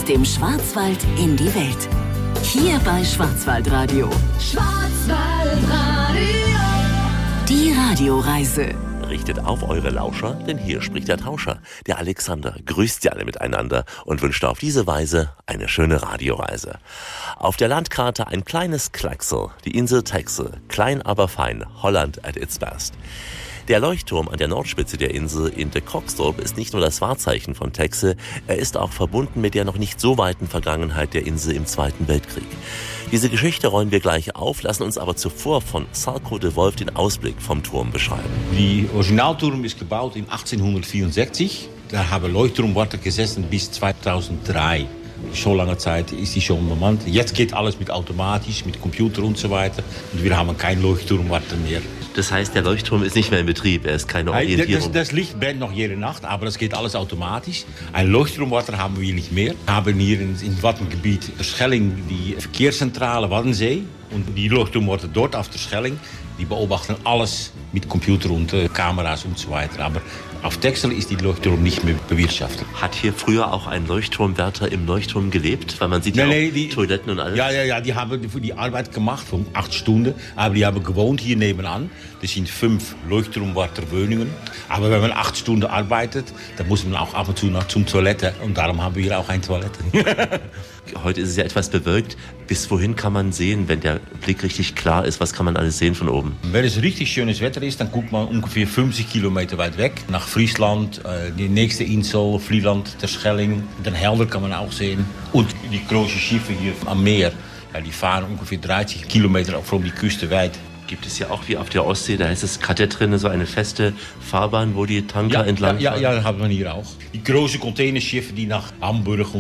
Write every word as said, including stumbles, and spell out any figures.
Aus dem Schwarzwald in die Welt. Hier bei Schwarzwaldradio. Schwarzwaldradio. Die Radioreise. Richtet auf eure Lauscher, denn hier spricht der Tauscher. Der Alexander grüßt sie alle miteinander und wünscht auf diese Weise eine schöne Radioreise. Auf der Landkarte ein kleines Klacksel, die Insel Texel, klein aber fein, Holland at its best. Der Leuchtturm an der Nordspitze der Insel in de Kokstorp ist nicht nur das Wahrzeichen von Texel, er ist auch verbunden mit der noch nicht so weiten Vergangenheit der Insel im Zweiten Weltkrieg. Diese Geschichte rollen wir gleich auf, lassen uns aber zuvor von Salko de Wolf den Ausblick vom Turm beschreiben. Die Originalturm ist gebaut in achtzehnhundertvierundsechzig. Da haben Leuchtturmwärter gesessen bis zweitausenddrei. So lange Zeit ist die schon bemannt. Jetzt geht alles mit automatisch, mit Computer und so weiter. Und wir haben keinen Leuchtturmwärter mehr. Das heißt, der Leuchtturm ist nicht mehr in Betrieb, er ist keine Orientierung. Das, das Licht brennt noch jede Nacht, aber das geht alles automatisch. Ein Leuchtturmwärter haben wir nicht mehr. Wir haben hier in, in Waddengebiet der Schelling die Verkehrszentrale Waddensee. Und die Leuchtturmwärter dort auf der Schelling, die beobachten alles mit Computer und äh, Kameras und so weiter. Aber auf Texel ist die Leuchtturm nicht mehr bewirtschaftet. Hat hier früher auch ein Leuchtturmwärter im Leuchtturm gelebt? Weil man sieht ja, nee, auch die, Toiletten und alles. Ja, ja, ja, die haben die Arbeit gemacht von acht Stunden. Aber die haben gewohnt hier nebenan. Das sind fünf Leuchtturmwärterwohnungen. Aber wenn man acht Stunden arbeitet, dann muss man auch ab und zu noch zum Toilette. Und darum haben wir hier auch eine Toilette. Heute ist es ja etwas bewölkt. Bis wohin kann man sehen, wenn der Blick richtig klar ist? Was kann man alles sehen von oben? Wenn es richtig schönes Wetter ist, dann guckt man ungefähr fünfzig Kilometer weit weg. Nach Friesland, die nächste Insel, Vlieland, der Schelling. Den Helder kann man auch sehen. Und die großen Schiffe hier am Meer. Ja, die fahren ungefähr dreißig Kilometer von die Küste weit. Gibt es ja auch wie auf der Ostsee, da heißt es Kathetrine, so eine feste Fahrbahn, wo die Tanker ja, entlang ja, fahren? Ja, ja, das haben wir hier auch. Die großen Containerschiffe, die nach Hamburg